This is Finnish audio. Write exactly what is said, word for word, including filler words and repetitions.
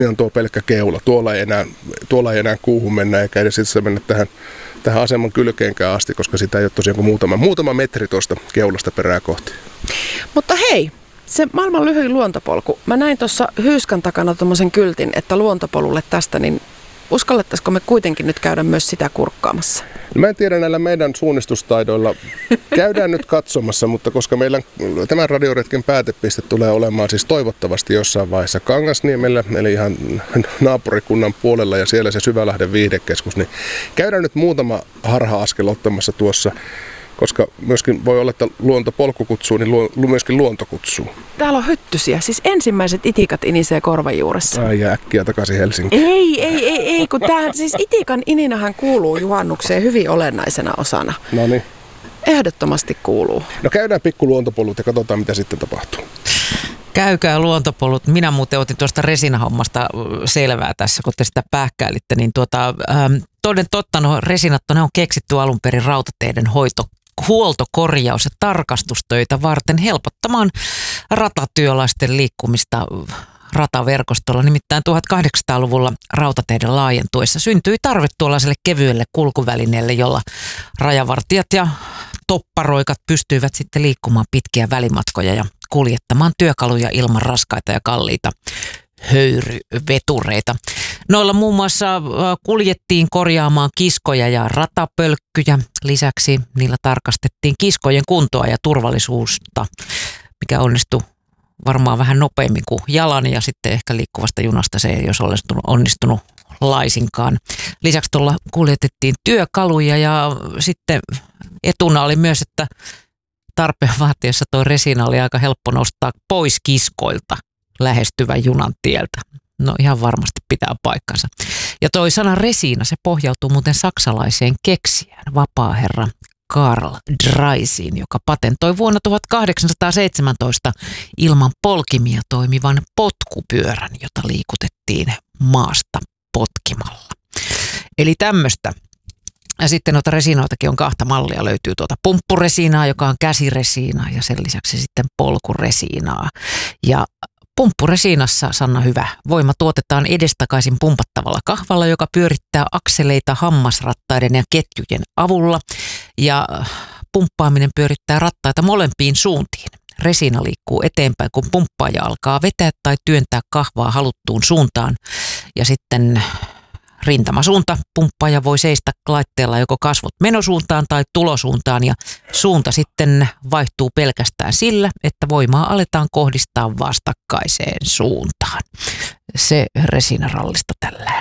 on tuo pelkkä keula. Tuolla ei enää, tuolla ei enää kuuhun mennä eikä edes itse mennä tähän, tähän aseman kylkeenkään asti, koska sitä ei ole tosiaan kuin muutama, muutama metri tuosta keulasta perää kohti. Mutta hei, se maailman lyhyin luontopolku. Mä näin tuossa Hyyskän takana tuommoisen kyltin, että luontopolulle tästä, niin uskallettaisiko me kuitenkin nyt käydä myös sitä kurkkaamassa? Mä en tiedä näillä meidän suunnistustaidoilla. Käydään nyt katsomassa, mutta koska meillä tämän radioretken päätepiste tulee olemaan siis toivottavasti jossain vaiheessa Kangasniemellä, eli ihan naapurikunnan puolella ja siellä se Syvälahden viihdekeskus, niin käydään nyt muutama harha-askel ottamassa tuossa, koska myöskin voi olla, että luontopolku kutsuu, niin luo, myöskin luonto kutsuu. Täällä on hyttysiä, siis ensimmäiset itikat inisee korvan juuressa. Ai ja äkkiä takaisin Helsinkiin. Ei, ei, ei, ei kun tämähän, siis itikan ininähän kuuluu juhannukseen hyvin olennaisena osana. No niin. Ehdottomasti kuuluu. No käydään pikku luontopolut ja katsotaan, mitä sitten tapahtuu. Käykää luontopolut. Minä muuten otin tuosta resinahommasta selvää tässä, kun te sitä pähkäilitte. Niin tuota, ähm, toden totta, no resinat ne on keksitty alun perin rautateiden hoito, huoltokorjaus- ja tarkastustöitä varten helpottamaan ratatyöläisten liikkumista rataverkostolla. Nimittäin tuhatkahdeksansataaluvulla rautateiden laajentuessa syntyi tarve tuollaiselle kevyelle kulkuvälineelle, jolla rajavartijat ja topparoikat pystyivät sitten liikkumaan pitkiä välimatkoja ja kuljettamaan työkaluja ilman raskaita ja kalliita höyryvetureita. Noilla muun muassa kuljettiin korjaamaan kiskoja ja ratapölkkyjä. Lisäksi niillä tarkastettiin kiskojen kuntoa ja turvallisuutta, mikä onnistui varmaan vähän nopeammin kuin jalan ja sitten ehkä liikkuvasta junasta se ei olisi onnistunut, onnistunut laisinkaan. Lisäksi tuolla kuljetettiin työkaluja ja sitten etuna oli myös, että tarpeen vaatiessa tuo resina oli aika helppo nostaa pois kiskoilta lähestyvän junan tieltä. No ihan varmasti pitää paikkansa. Ja toi sana resina, se pohjautuu muuten saksalaiseen keksijään, vapaaherra Karl Dreisiin, joka patentoi vuonna tuhatkahdeksansataaseitsemäntoista ilman polkimia toimivan potkupyörän, jota liikutettiin maasta potkimalla. Eli tämmöistä. Ja sitten noita resinoitakin on kahta mallia. Löytyy tuota pumppuresiinaa, joka on käsiresiinaa ja sen lisäksi sitten polkuresiinaa. Ja pumppuresiinassa, Sanna hyvä, voima tuotetaan edestakaisin pumpattavalla kahvalla, joka pyörittää akseleita hammasrattaiden ja ketjujen avulla. Ja pumppaaminen pyörittää rattaita molempiin suuntiin. Resina liikkuu eteenpäin, kun pumppaaja alkaa vetää tai työntää kahvaa haluttuun suuntaan. Ja sitten rintamasuunta pumppaaja voi seistä laitteella joko kasvot menosuuntaan tai tulosuuntaan ja suunta sitten vaihtuu pelkästään sillä, että voimaa aletaan kohdistaa vastakkaiseen suuntaan. Se resinarallista tällä